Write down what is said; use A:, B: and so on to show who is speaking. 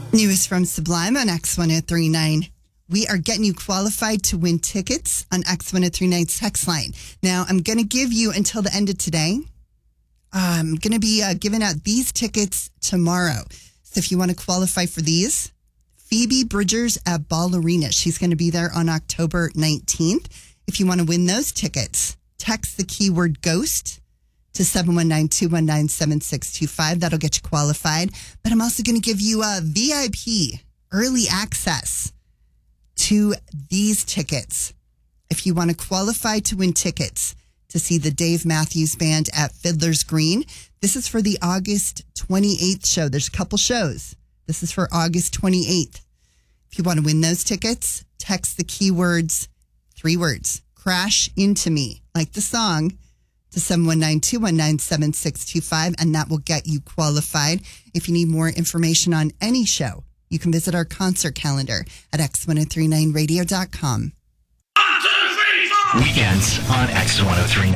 A: News from Sublime on X1039. We are getting you qualified to win tickets on X1039's text line. Now, I'm going to give you until the end of today. I'm going to be giving out these tickets tomorrow. So if you want to qualify for these, Phoebe Bridgers at Ball Arena. She's going to be there on October 19th. If you want to win those tickets, text the keyword GHOST to 719-219-7625. That'll get you qualified. But I'm also going to give you a VIP early access to these tickets. If you want to qualify to win tickets to see the Dave Matthews Band at Fiddler's Green, this is for the August 28th show. There's a couple shows. This is for August 28th. If you want to win those tickets, text the keywords, 3 words, Crash Into Me, like the song, to 719-219-7625, and that will get you qualified. If you need more information on any show, you can visit our concert calendar at x1039radio.com.
B: Weekends on X1039.